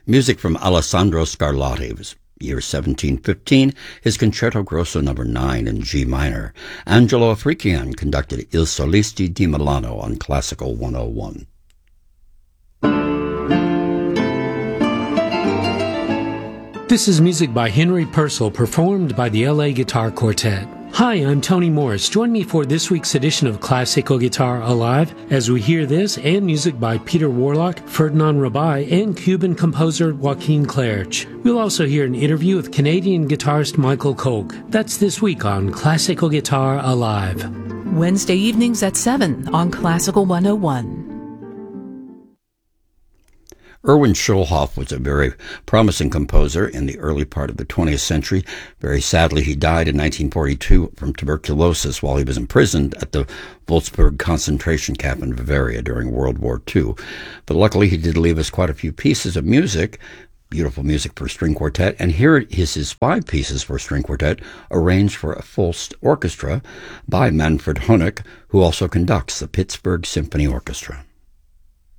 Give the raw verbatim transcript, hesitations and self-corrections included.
Music from Alessandro Scarlatti. It was year seventeen fifteen, his Concerto Grosso number nine in G minor. Angelo Afriquian conducted Il Solisti di Milano on Classical one oh one. This is music by Henry Purcell, performed by the L A Guitar Quartet. Hi, I'm Tony Morris. Join me for this week's edition of Classical Guitar Alive as we hear this and music by Peter Warlock, Ferdinand Rabai, and Cuban composer Joaquin Clerch. We'll also hear an interview with Canadian guitarist Michael Koch. That's this week on Classical Guitar Alive. Wednesday evenings at seven on Classical one oh one. Erwin Schulhoff was a very promising composer in the early part of the twentieth century. Very sadly, he died in nineteen forty-two from tuberculosis while he was imprisoned at the Wolfsburg concentration camp in Bavaria during World War Two. But luckily, he did leave us quite a few pieces of music, beautiful music for string quartet, and here is his five pieces for string quartet, arranged for a full orchestra by Manfred Honeck, who also conducts the Pittsburgh Symphony Orchestra.